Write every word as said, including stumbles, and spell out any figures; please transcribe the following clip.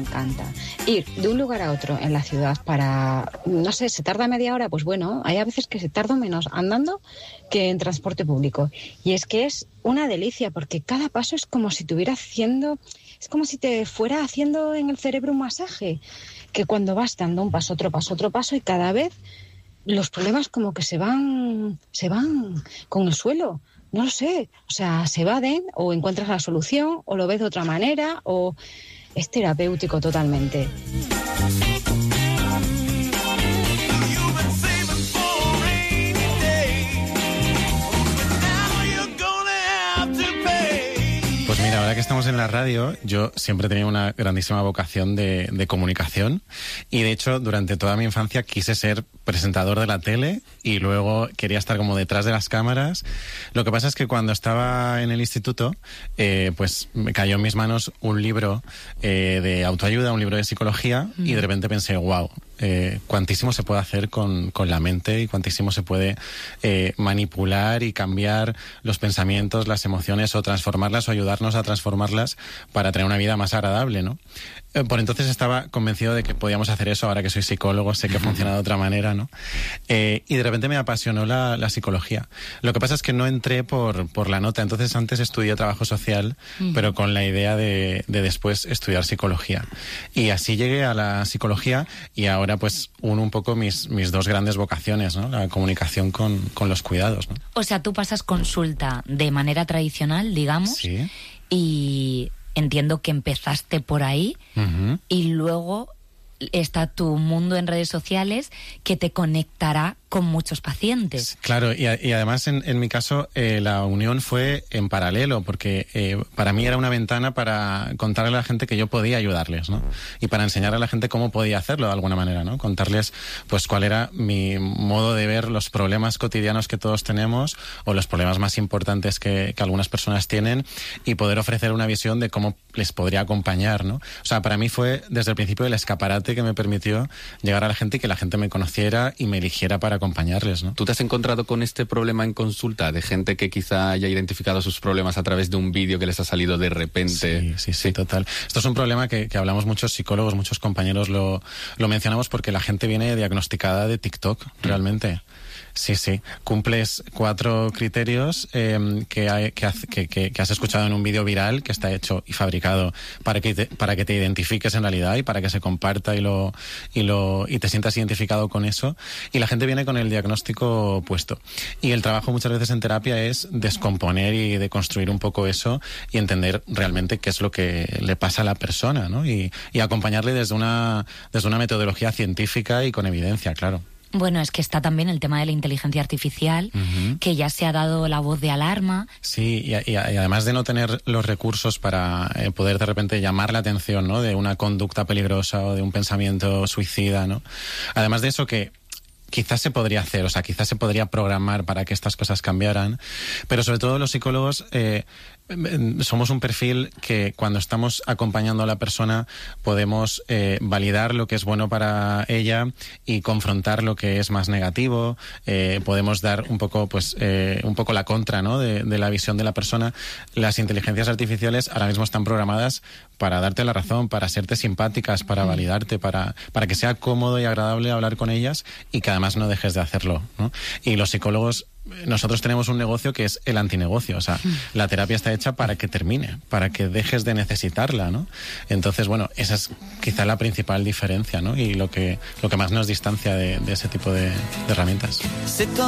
encanta. Ir de un lugar a otro en la ciudad para, no sé, se tarda media hora, pues bueno, hay a veces que se tarda menos andando que en transporte público. Y es que es una delicia, porque cada paso es como si estuviera haciendo, es como si te fuera haciendo en el cerebro un masaje, que cuando vas dando un paso, otro paso, otro paso, y cada vez los problemas como que se van, se van con el suelo. No lo sé, o sea, se evaden o encuentras la solución o lo ves de otra manera o es terapéutico totalmente. Pues mira, ahora que estamos en la radio, yo siempre he tenido una grandísima vocación de, de comunicación y de hecho durante toda mi infancia quise ser presentador de la tele y luego quería estar como detrás de las cámaras. Lo que pasa es que cuando estaba en el instituto, eh, pues me cayó en mis manos un libro eh, de autoayuda, un libro de psicología mm. y de repente pensé, wow, eh, cuantísimo se puede hacer con, con la mente y cuantísimo se puede eh, manipular y cambiar los pensamientos, las emociones o transformarlas o ayudarnos a transformarlas para tener una vida más agradable, ¿no? Eh, por entonces estaba convencido de que podíamos hacer eso. Ahora que soy psicólogo sé que funciona de otra manera, ¿no? Eh, y de repente me apasionó la, la psicología. Lo que pasa es que no entré por, por la nota. Entonces antes estudié trabajo social, uh-huh. pero con la idea de, de después estudiar psicología. Y así llegué a la psicología y ahora pues uno un poco mis, mis dos grandes vocaciones, ¿no? La comunicación con, con los cuidados, ¿no? O sea, tú pasas consulta de manera tradicional, digamos, sí. Y entiendo que empezaste por ahí uh-huh. y luego está tu mundo en redes sociales que te conectará con muchos pacientes. Claro, y, a, y además en, en mi caso eh, la unión fue en paralelo, porque eh, para mí era una ventana para contarle a la gente que yo podía ayudarles, ¿no? Y para enseñar a la gente cómo podía hacerlo de alguna manera, ¿no? Contarles pues cuál era mi modo de ver los problemas cotidianos que todos tenemos o los problemas más importantes que, que algunas personas tienen y poder ofrecer una visión de cómo les podría acompañar, ¿no? O sea, para mí fue desde el principio el escaparate que me permitió llegar a la gente y que la gente me conociera y me eligiera para acompañarles, ¿no? ¿Tú te has encontrado con este problema en consulta de gente que quizá haya identificado sus problemas a través de un vídeo que les ha salido de repente? Sí, sí, sí, total. Esto es un problema que, que hablamos muchos psicólogos, muchos compañeros lo, lo mencionamos porque la gente viene diagnosticada de TikTok, realmente. Sí, sí. Cumples cuatro criterios eh, que, hay, que, que, que, que has escuchado en un vídeo viral que está hecho y fabricado para que te, para que te identifiques en realidad y para que se comparta y lo y lo y te sientas identificado con eso. Y la gente viene con el diagnóstico puesto. Y el trabajo muchas veces en terapia es descomponer y deconstruir un poco eso y entender realmente qué es lo que le pasa a la persona, ¿no? Y, y acompañarle desde una desde una metodología científica y con evidencia, claro. Bueno, es que está también el tema de la inteligencia artificial, uh-huh. que ya se ha dado la voz de alarma. Sí, y, y, y además de no tener los recursos para eh, poder de repente llamar la atención, ¿no? De una conducta peligrosa o de un pensamiento suicida, ¿no? Además de eso que quizás se podría hacer, o sea, quizás se podría programar para que estas cosas cambiaran, pero sobre todo los psicólogos eh, somos un perfil que cuando estamos acompañando a la persona podemos eh, validar lo que es bueno para ella y confrontar lo que es más negativo, eh, podemos dar un poco pues eh, un poco la contra, ¿no? de, de la visión de la persona. Las inteligencias artificiales ahora mismo están programadas para darte la razón, para serte simpáticas, para validarte, para, para que sea cómodo y agradable hablar con ellas y que además no dejes de hacerlo, ¿no? Y los psicólogos, nosotros tenemos un negocio que es el antinegocio, o sea, la terapia está hecha para que termine, para que dejes de necesitarla, ¿no? Entonces, bueno, esa es quizá la principal diferencia, ¿no? Y lo que, lo que más nos distancia de, de ese tipo de, de herramientas.